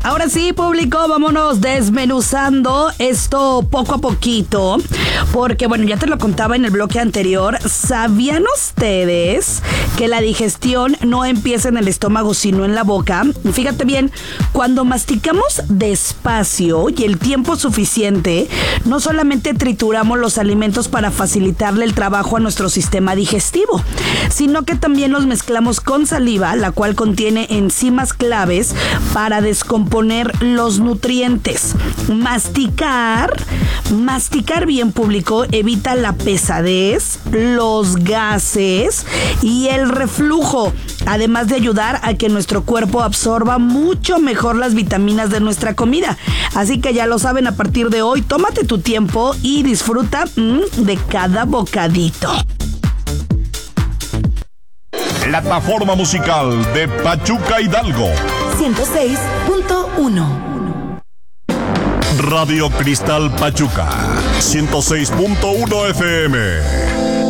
Ahora sí, público, vámonos desmenuzando esto poco a poquito, porque bueno, ya te lo contaba en el bloque anterior. ¿Sabían ustedes que la digestión no empieza en el estómago sino en la boca? Fíjate bien, cuando masticamos despacio y el tiempo suficiente, no solamente trituramos los alimentos para facilitarle el trabajo a nuestro sistema digestivo, sino que también los mezclamos con saliva, la cual contiene enzimas claves para descomponer los nutrientes. Masticar bien, público, evita la pesadez, los gases y el reflujo, además de ayudar a que nuestro cuerpo absorba mucho mejor las vitaminas de nuestra comida. Así que ya lo saben, a partir de hoy, tómate tu tiempo y disfruta de cada bocadito. Plataforma musical de Pachuca Hidalgo 106.1. Radio Cristal Pachuca 106.1 FM.